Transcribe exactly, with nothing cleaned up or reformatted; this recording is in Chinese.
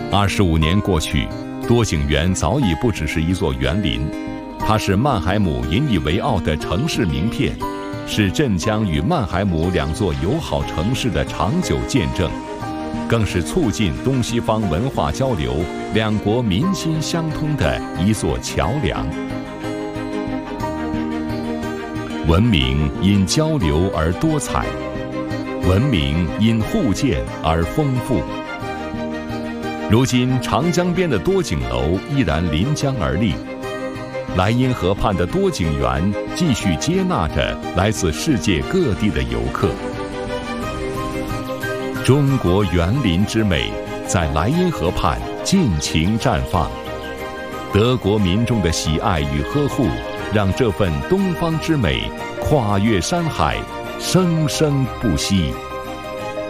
二十五年过去，多景园早已不只是一座园林，它是曼海姆引以为傲的城市名片，是镇江与曼海姆两座友好城市的长久见证，更是促进东西方文化交流、两国民心相通的一座桥梁。文明因交流而多彩，文明因互鉴而丰富。如今，长江边的多景楼依然临江而立，莱茵河畔的多景园继续接纳着来自世界各地的游客。中国园林之美在莱茵河畔尽情绽放，德国民众的喜爱与呵护，让这份东方之美跨越山海，生生不息。